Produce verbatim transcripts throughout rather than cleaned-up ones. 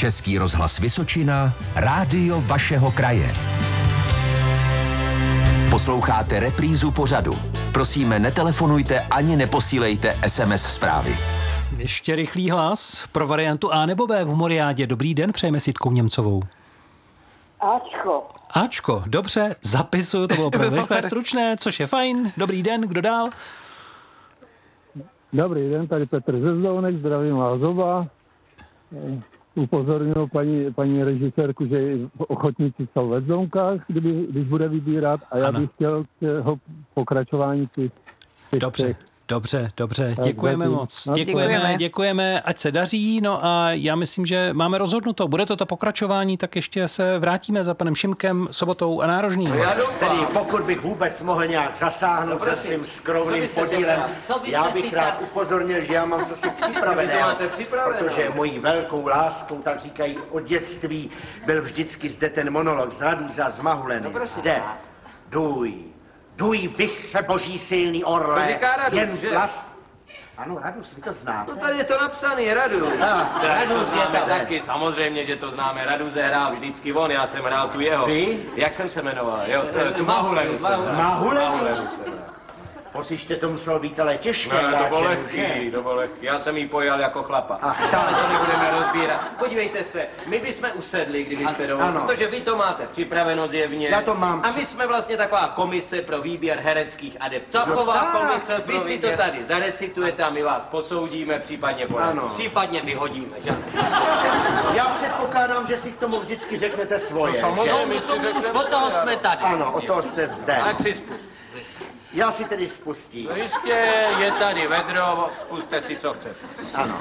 Český rozhlas Vysočina, rádio vašeho kraje. Posloucháte reprízu pořadu. Prosíme, netelefonujte ani neposílejte es em es zprávy. Ještě rychlý hlas pro variantu A nebo B v Humoriádě. Dobrý den, přejeme s Jitkou Němcovou. Ačko. Ačko, dobře, zapisuju, to bylo opravdu rychlé, stručné, což je fajn. Dobrý den, kdo dál? Dobrý den, tady Petr ze Zdounek, zdravím vás oba. Upozorňuji paní, paní režisérku, že ochotníci jsou ve Zdounkách, kdyby, když bude vybírat, a já ano. bych chtěl k jeho pokračování těch Dobře. Dobře, dobře, Tak děkujeme zatím. moc. No, Děkujeme, děkujeme. děkujeme, ať se daří. No a já myslím, že máme rozhodnuto. Bude to to pokračování, tak ještě se vrátíme za panem Šimkem, Sobotou a Nárožným. Tedy pokud bych vůbec mohl nějak zasáhnout se svým skromným podílem, já bych rád upozornil, že já mám zase připravené, protože mojí velkou láskou, tak říkají, od dětství byl vždycky zde ten monolog z Raduza z Mahuleny. Zde, duj, duj, vych se boží silný orle, To říká Radus, jen že? vlas... Ano, Radus, vy to znáte. No tady je to napsaný, Radu. Ah, Radus to známe taky, samozřejmě, že to známe. Radus hrál vždycky on, já jsem hrál tu jeho. Vy? Jak jsem se jmenoval? Jo, tu, tu Mahulenu jsem hrál. Mahulenu? Mahulenu jsem hrál. Pociště to muselo být ale těžké. Ne, to bylo že? lehký, to bylo lehký. Já jsem jí pojal jako chlapa. Ach, tak. Ale to nebudeme rozbírat. Podívejte se, my bychom usedli, kdybyste dovolili, ano. protože vy to máte připraveno zjevně. Já to mám. A my jsme vlastně taková komise pro výběr hereckých adeptů. Taková tak, komise, pro vy si to výběr. tady zarecitujete a my vás posoudíme, případně poradíme. Ano. Případně vyhodíme, že? Já předpokládám, že si k tomu vždycky řeknete svoje, No, že? my tomu už od toho jsme tady. Ano, o toho jste zde. Tak si spust. Já si tedy spustím. No jistě, je tady vedro, spuste si, co chcete. Ano.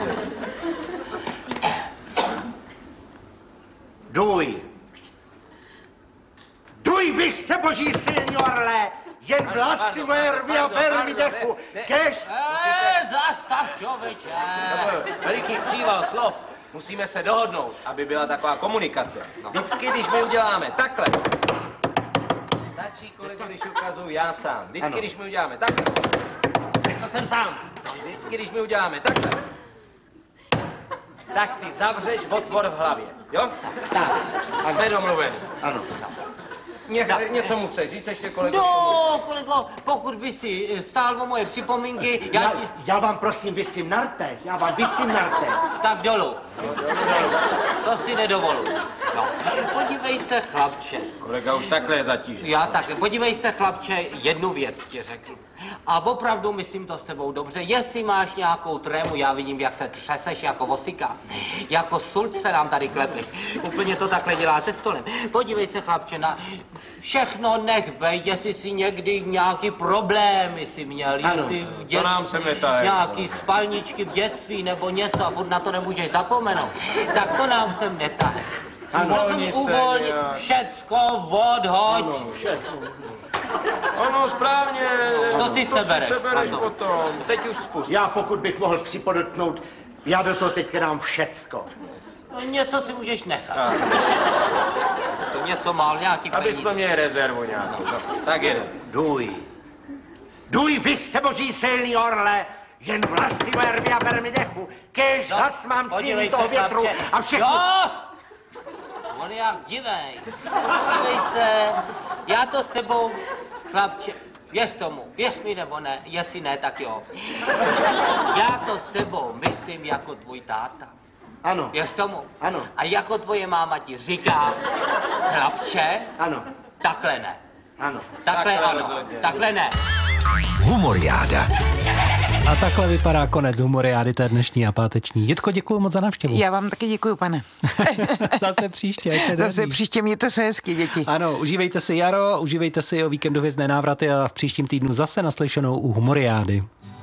Duj. Duj, vyš se boží silní orle, jen vlasy moje rvy a bermi dechu, kež... Eee, zastav, člověče. Veliký příval slov. Musíme se dohodnout, aby byla taková komunikace. Vždycky, když my uděláme takhle, stačí, kolego, když ukazuju já sám. Vždycky, Ano. když my uděláme takhle, řekl jsem sám. Vždycky, když my uděláme takhle, tak ty zavřeš otvor v hlavě, jo? Tak, Jsme domluvený. ano. Ně, něco mu chceš říct ještě, kolego? No, kolego, pokud by si stál o moje připomínky, já Já, ti... já vám prosím vysím na rtech, já vám vysím na rtech. Tak dolů. To si nedovoluji. No. Podívej se, chlapče. Kolega už takhle je zatížený. Já taky. Podívej se, chlapče, jednu věc ti řeknu. A opravdu myslím to s tebou dobře. Jestli máš nějakou trému, já vidím, jak se třeseš jako vosika. Jako sulc se nám tady klepeš. Úplně to takhle dělá se stolem. Podívej se, chlapče, na všechno nech bej, jestli si někdy nějaký problémy si měl, Ano, jestli v to nám sem dětství netaje. nějaký spalničky v dětství nebo něco a furt na to nemůžeš zapomenout, tak to nám sem netaje. Uvolni se Uvolni, nějak. všecko odhoď. Ano, správně. To si sebereš. To si sebereš Ano. potom. Teď už spust. Já pokud bych mohl připodotknout, já do toho teďka dám všecko. No něco si můžeš nechat. To něco mal, nějaký Aby peníze. jsme měli rezervu nějakou. No, tak jedem. Duj. Duj, vy se boží silný orle, jen vlasy moje rvy a bermi dechu, kež hlas mám síly Podívej toho se, větru chlapče. a všechno... Dost! On je jak divej. Podívej se, já to s tebou, chlapče, věř tomu, věř mi nebo ne, jestli ne, tak jo. Já to s tebou myslím jako tvůj táta. Ano, Věř tomu? Ano. A jako tvoje máma ti říká, chlapče, ano, takhle ne. ano. Takhle Takhle ano, rozhodně. takhle ne. Humoriáda. A takhle vypadá konec Humoriády té dnešní a páteční. Jitko, děkuji moc za návštěvu. Já vám taky děkuju, pane. Zase příště. ať se Zase daří. příště mějte se hezky, děti. Ano, užívejte si jaro, užívejte si o víkendově z Nenávraty a v příštím týdnu zase naslyšenou u Humoriády.